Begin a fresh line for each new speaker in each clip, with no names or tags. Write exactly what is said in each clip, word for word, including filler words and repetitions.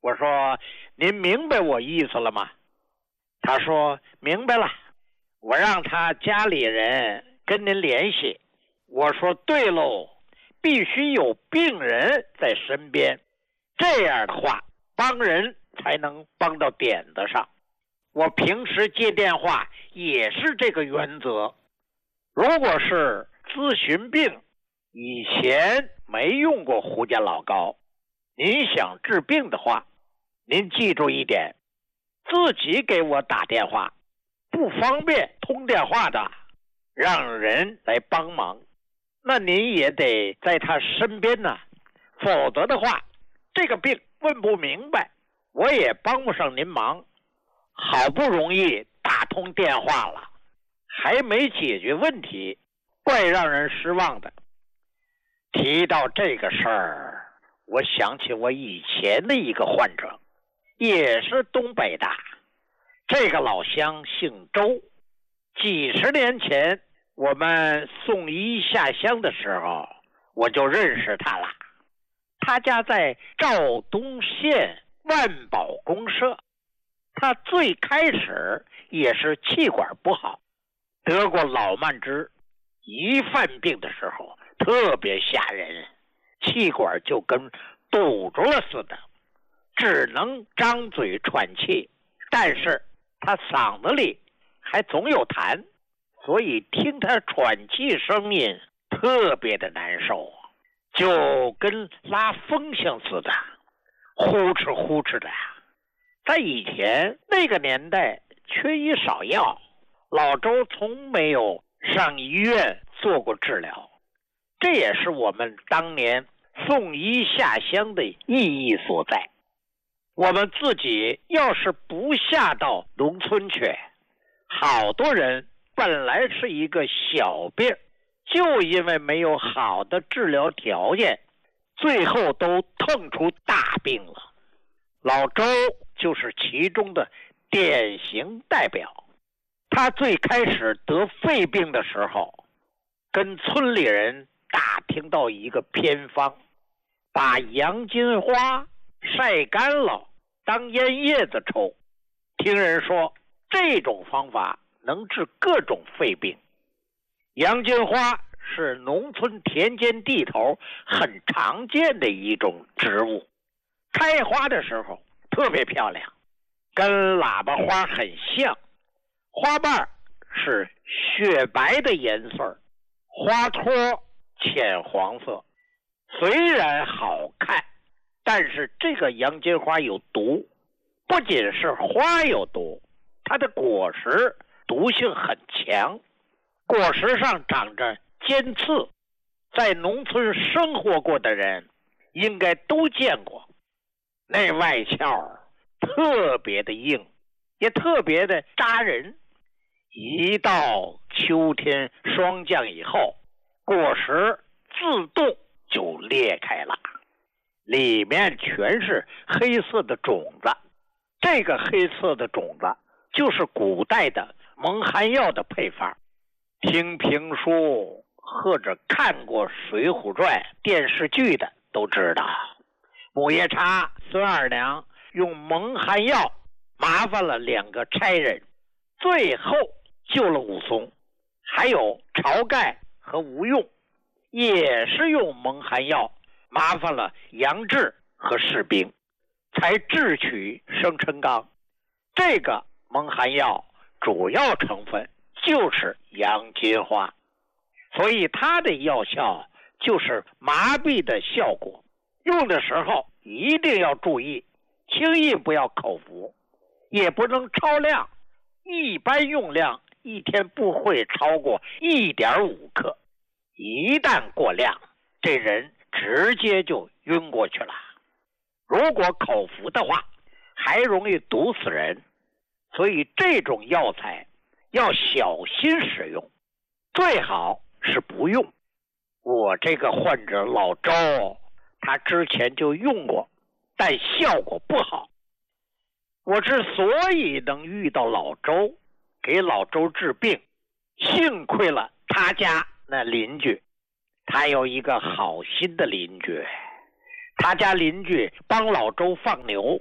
我说您明白我意思了吗？他说明白了，我让他家里人跟您联系。我说对喽，必须有病人在身边，这样的话帮人才能帮到点子上。我平时接电话也是这个原则。如果是咨询病，以前没用过胡家老高，您想治病的话，您记住一点，自己给我打电话，不方便通电话的，让人来帮忙，那您也得在他身边呢，否则的话，这个病问不明白，我也帮不上您忙。好不容易打通电话了，还没解决问题，怪让人失望的。提到这个事儿，我想起我以前的一个患者，也是东北的，这个老乡姓周。几十年前我们送医下乡的时候，我就认识他了。他家在肇东县万宝公社。他最开始也是气管不好，得过老慢支，一犯病的时候特别吓人，气管就跟堵住了似的，只能张嘴喘气，但是他嗓子里还总有痰，所以听他喘气声音特别的难受，就跟拉风箱似的，呼哧呼哧的。在以前那个年代缺医少药，老周从没有上医院做过治疗，这也是我们当年送医下乡的意义所在。我们自己要是不下到农村去，好多人本来是一个小病，就因为没有好的治疗条件，最后都腾出大病了。老周就是其中的典型代表。他最开始得肺病的时候，跟村里人打听到一个偏方，把洋金花晒干了当烟叶子抽，听人说这种方法能治各种肺病。洋金花是农村田间地头很常见的一种植物，开花的时候特别漂亮，跟喇叭花很像，花瓣是雪白的颜色，花托浅黄色。虽然好看，但是这个洋金花有毒，不仅是花有毒，它的果实毒性很强，果实上长着尖刺，在农村生活过的人应该都见过。那外壳特别的硬，也特别的扎人。一到秋天霜降以后，果实自动就裂开了，里面全是黑色的种子。这个黑色的种子就是古代的蒙汗药的配方。听评书或者看过《水浒传》电视剧的都知道，母夜叉孙二娘用蒙汗药麻烦了两个差人，最后救了武松。还有晁盖和吴用也是用蒙汗药麻烦了杨志和士兵，才智取生辰纲。这个蒙汗药主要成分就是洋金花，所以它的药效就是麻痹的效果。用的时候一定要注意，轻易不要口服，也不能超量，一般用量一天不会超过 一点五克，一旦过量，这人直接就晕过去了。如果口服的话，还容易毒死人，所以这种药材要小心使用，最好是不用。我这个患者老周，他之前就用过，但效果不好。我之所以能遇到老周，给老周治病，幸亏了他家那邻居。他有一个好心的邻居，他家邻居帮老周放牛，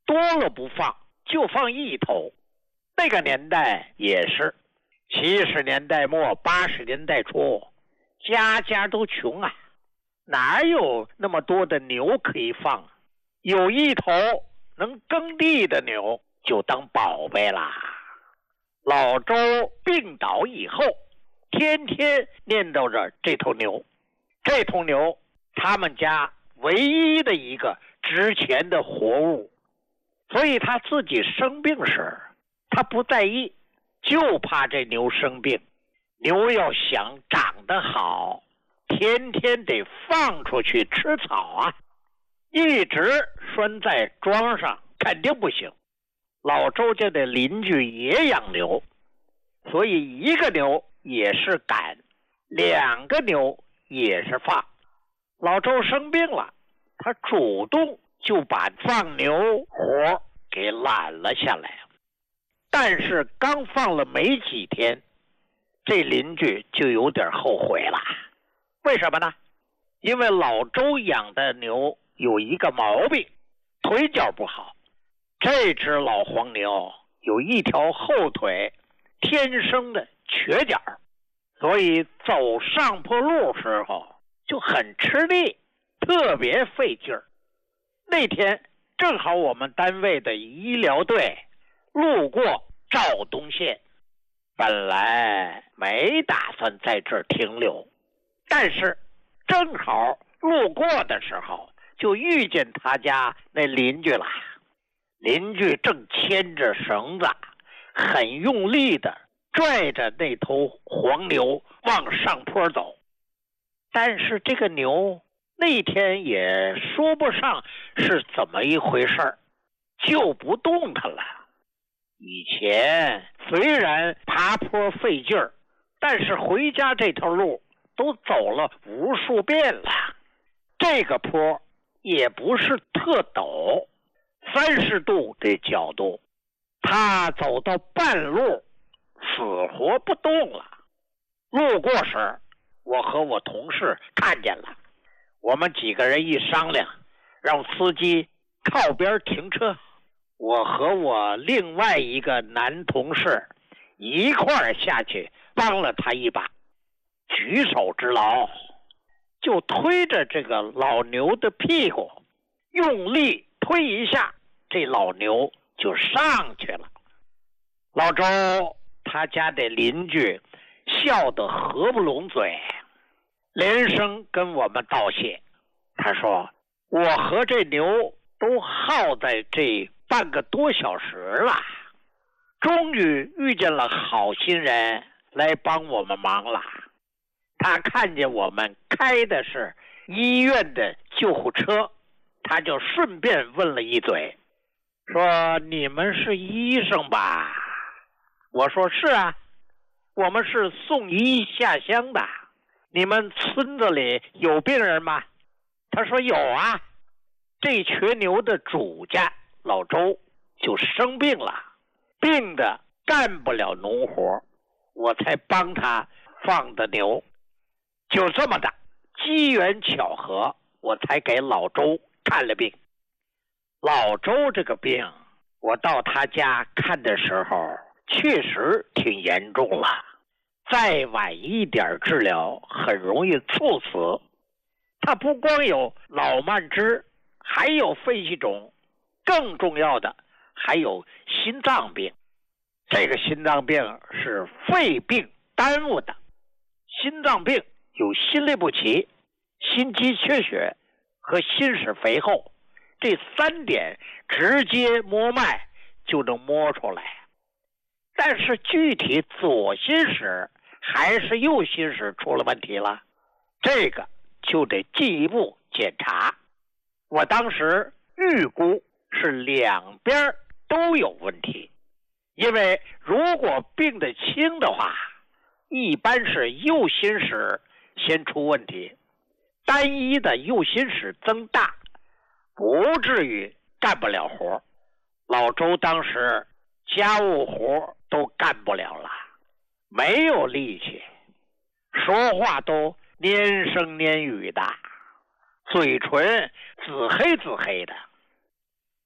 多了不放，就放一头。那个年代也是，七十年代末八十年代初，家家都穷啊，哪有那么多的牛可以放？有一头能耕地的牛就当宝贝啦。老周病倒以后，天天念叨着这头牛。这头牛他们家唯一的一个值钱的活物，所以他自己生病时他不在意，就怕这牛生病。牛要想长得好，天天得放出去吃草啊，一直拴在桩上肯定不行。老周家的邻居也养牛，所以一个牛也是赶，两个牛也是放。老周生病了，他主动就把放牛活给揽了下来。但是刚放了没几天，这邻居就有点后悔了。为什么呢？因为老周养的牛有一个毛病，腿脚不好。这只老黄牛有一条后腿天生的瘸脚，所以走上坡路时候就很吃力，特别费劲儿。那天正好我们单位的医疗队路过肇东县，本来没打算在这儿停留，但是正好路过的时候就遇见他家那邻居了。邻居正牵着绳子，很用力的拽着那头黄牛往上坡走。但是这个牛那天也说不上是怎么一回事儿，就不动弹了。以前虽然爬坡费劲儿，但是回家这条路都走了无数遍了。这个坡也不是特陡，三十度的角度，他走到半路死活不动了。路过时，我和我同事看见了，我们几个人一商量，让司机靠边停车。我和我另外一个男同事一块儿下去帮了他一把，举手之劳，就推着这个老牛的屁股，用力推一下，这老牛就上去了。老周他家的邻居笑得合不拢嘴，连声跟我们道谢。他说，我和这牛都耗在这半个多小时了，终于遇见了好心人来帮我们忙了。他看见我们开的是医院的救护车，他就顺便问了一嘴，说你们是医生吧？我说是啊，我们是送医下乡的。你们村子里有病人吗？他说有啊，这瘸牛的主家老周就生病了，病的干不了农活，我才帮他放的牛。就这么的机缘巧合，我才给老周看了病。老周这个病，我到他家看的时候确实挺严重了，再晚一点治疗很容易猝死。他不光有脑慢支，还有肺气肿，更重要的还有心脏病。这个心脏病是肺病耽误的。心脏病有心律不齐、心肌缺血和心室肥厚，这三点直接摸脉就能摸出来。但是具体左心室还是右心室出了问题了，这个就得进一步检查。我当时预估是两边都有问题，因为如果病得轻的话，一般是右心室先出问题，单一的右心室增大，不至于干不了活。老周当时家务活都干不了了，没有力气，说话都黏声黏语的，嘴唇紫黑紫黑的。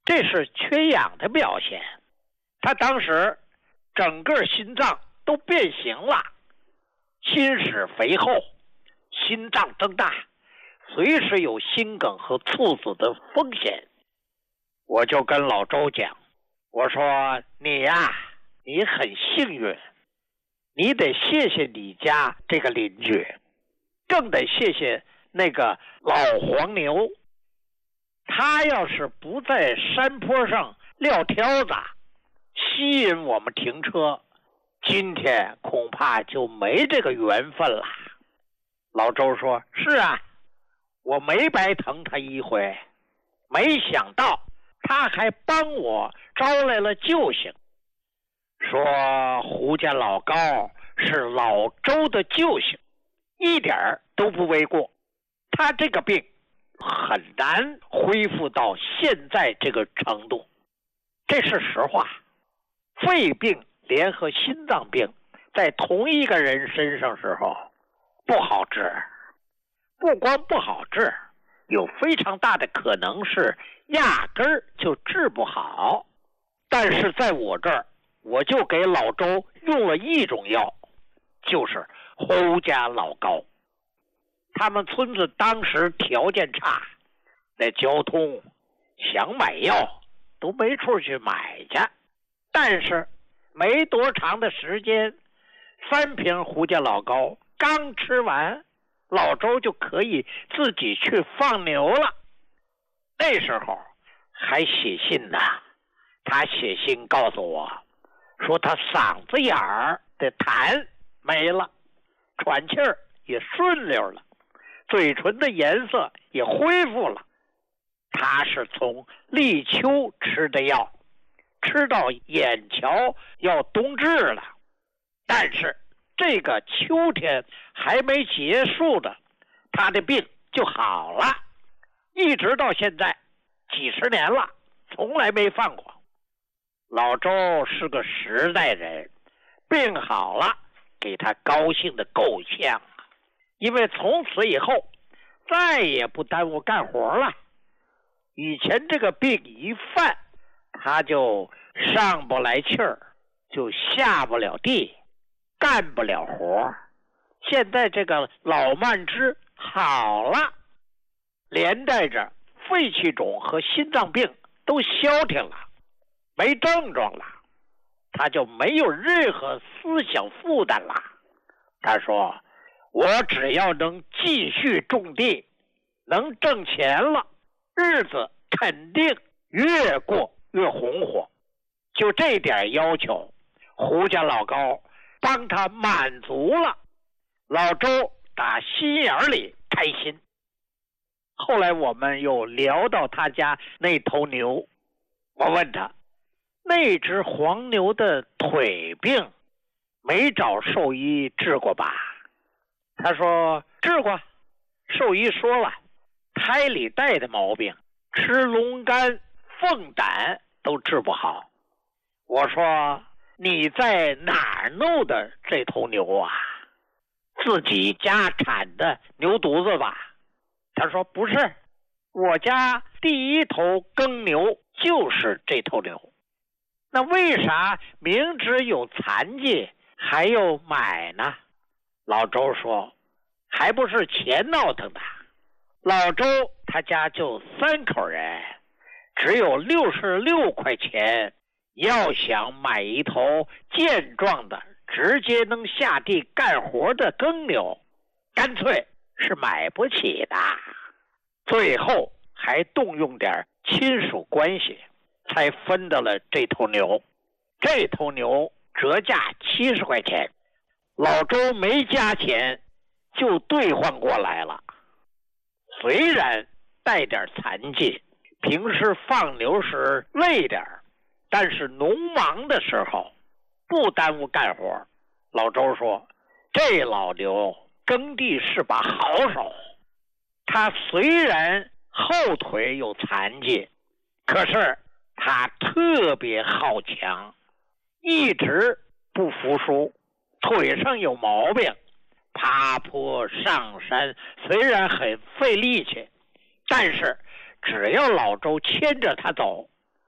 这是缺氧的表现。他当时整个心脏都变形了，心室肥厚，心脏增大，随时有心梗和猝死的风险。我就跟老周讲，我说你呀，你很幸运，你得谢谢你家这个邻居，更得谢谢那个老黄牛。他要是不在山坡上撂挑子吸引我们停车，今天恐怕就没这个缘分了。老周说，是啊，我没白疼他一回，没想到他还帮我招来了救星，说胡家老高是老周的救星，一点都不为过。他这个病很难恢复到现在这个程度，这是实话。肺病联合心脏病在同一个人身上时候不好治，不光不好治，有非常大的可能是压根儿就治不好。但是在我这儿，我就给老周用了一种药，就是胡家老高。他们村子当时条件差，那交通想买药都没处去买去，但是没多长的时间，三瓶胡家老高刚吃完，老周就可以自己去放牛了。那时候还写信呢，他写信告诉我说他嗓子眼儿的痰没了，喘气儿也顺溜了，嘴唇的颜色也恢复了。他是从立秋吃的药，吃到眼瞧要冬至了，但是这个秋天还没结束的，他的病就好了，一直到现在几十年了，从来没犯过。老周是个实在人，病好了给他高兴的够呛，因为从此以后再也不耽误干活了。以前这个病一犯，他就上不来气儿，就下不了地，干不了活。现在这个老慢支好了，连带着肺气肿和心脏病都消停了，没症状了，他就没有任何思想负担了。他说，我只要能继续种地，能挣钱了，日子肯定越过越红火。就这点要求，胡家老高帮他满足了，老周打心眼里开心。后来我们又聊到他家那头牛，我问他，那只黄牛的腿病没找兽医治过吧？他说治过，兽医说了，胎里带的毛病，吃龙肝凤胆都治不好。我说你在哪儿弄的这头牛啊？自己家产的牛犊子吧？他说不是，我家第一头耕牛就是这头牛。那为啥明知有残疾还要买呢？老周说，还不是钱闹腾的。老周他家就三口人，只有六十六块钱，要想买一头健壮的直接能下地干活的耕牛，干脆是买不起的。最后还动用点亲属关系，才分到了这头牛。这头牛折价七十块钱，老周没加钱就兑换过来了。虽然带点残疾，平时放牛时累点，但是农忙的时候不耽误干活。老周说，这老牛耕地是把好手，他虽然后腿有残疾，可是他特别好强，一直不服输，腿上有毛病，爬坡上山虽然很费力气，但是只要老周牵着他走，